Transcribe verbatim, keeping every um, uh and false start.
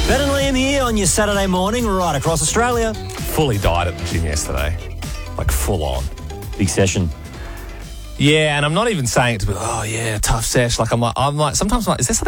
Ben and Liam here on your Saturday morning right across Australia. Fully died at the gym yesterday. Like, full on. Big session. Yeah, and I'm not even saying it to be, oh, yeah, tough sesh. Like, I'm like, I'm like sometimes I'm like, is there something